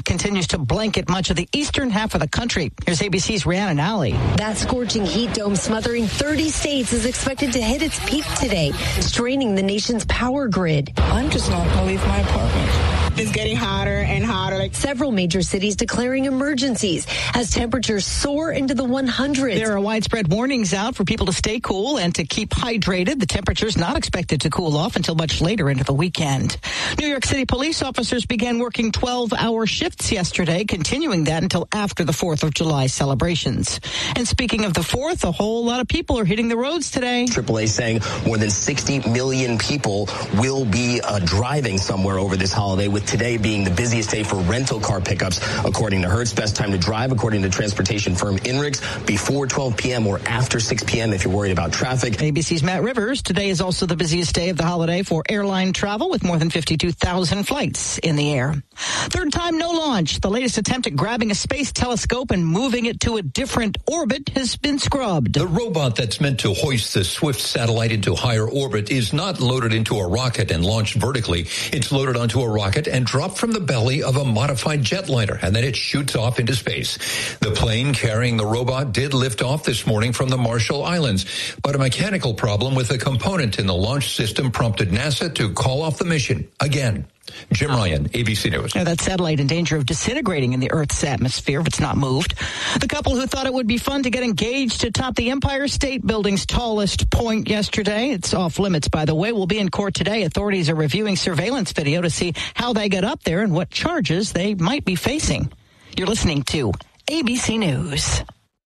continues to blanket much of the eastern half of the country. Here's ABC's Rhiannon Alley. That scorching heat dome smothering 30 states is expected to hit its peak today, straining the nation's power grid. I'm just not going to leave my apartment. It's getting hotter and hotter. Several major cities declaring emergencies as temperatures soar into the 100s. There are widespread warnings out for people to stay cool and to keep hydrated. The temperature's not expected to cool off until much later into the weekend. New York City police officers began working 12-hour shifts yesterday, continuing that until after the 4th of July celebrations. And speaking of the 4th, a whole lot of people are hitting the roads today. AAA saying more than 60 million people will be driving somewhere over this holiday, with today being the busiest day for rental car pickups, according to Hertz. Best time to drive, according to transportation firm INRIX, before 12 p.m. or after 6 p.m. if you're worried about traffic. ABC's Matt Rivers. Today is also the busiest day of the holiday for airline travel, with more than 52,000 flights in the air. Third time no launch. The latest attempt at grabbing a space telescope and moving it to a different orbit has been scrubbed. The robot that's meant to hoist the Swift satellite into higher orbit is not loaded into a rocket and launched vertically. It's loaded onto a rocket and dropped from the belly of a modified jetliner, and then it shoots off into space. The plane carrying the robot did lift off this morning from the Marshall Islands, but a mechanical problem with a component in the launch system prompted NASA to call off the mission again. Jim Ryan, ABC News. Now, that satellite in danger of disintegrating in the Earth's atmosphere if it's not moved. The couple who thought it would be fun to get engaged to top the Empire State Building's tallest point yesterday. It's off limits, by the way. Will be in court today. Authorities are reviewing surveillance video to see how they got up there and what charges they might be facing. You're listening to ABC News.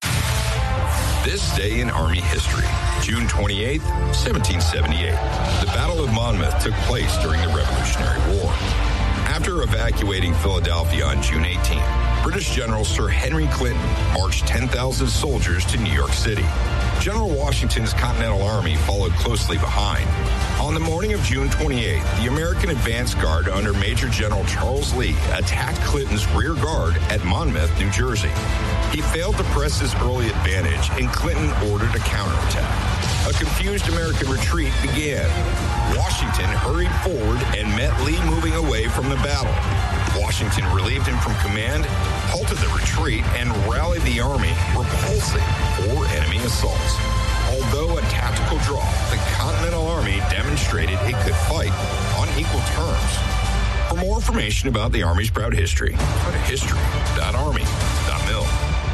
This day in Army history, June 28, 1778. The Battle of Monmouth took place during the Revolutionary War. After evacuating Philadelphia on June 18, British General Sir Henry Clinton marched 10,000 soldiers to New York City. General Washington's Continental Army followed closely behind. On the morning of June 28, the American advance guard under Major General Charles Lee attacked Clinton's rear guard at Monmouth, New Jersey. He failed to press his early advantage, and Clinton ordered a counterattack. A confused American retreat began. Washington hurried forward and met Lee moving away from the battle. Washington relieved him from command, halted the retreat, and rallied the army, repulsing 4 enemy assaults. Although a tactical draw, the Continental Army demonstrated it could fight on equal terms. For more information about the Army's proud history, go to history.army.mil.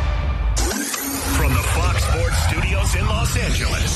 From the Fox Sports Studios in Los Angeles,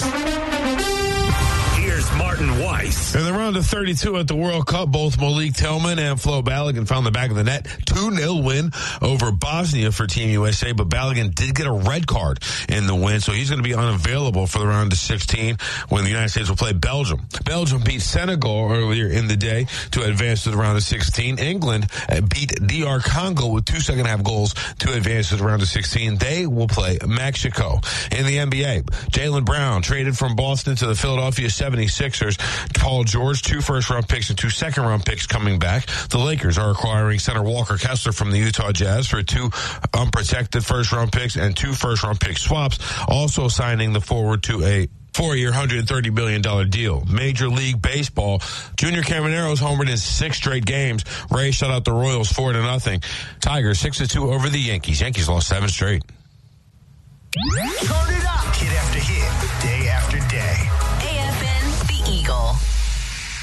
here's Martin Weiss. In the round of 32 at the World Cup, both Malik Tillman and Flo Balogun found the back of the net. 2-0 win over Bosnia for Team USA, but Balogun did get a red card in the win, so he's going to be unavailable for the round of 16 when the United States will play Belgium. Belgium beat Senegal earlier in the day to advance to the round of 16. England beat DR Congo with 2 second-half goals to advance to the round of 16. They will play Mexico. In the NBA, Jaylen Brown traded from Boston to the Philadelphia 76ers. Paul George, 2 first-round picks and 2 second-round picks coming back. The Lakers are acquiring center Walker Kessler from the Utah Jazz for 2 unprotected first-round picks and 2 first-round pick swaps. Also signing the forward to a 4-year, $130 million deal. Major League Baseball, Junior Camaro's homered in 6 straight games. Rays shut out the Royals 4-0. Tigers 6-2 over the Yankees. Yankees lost 7 straight.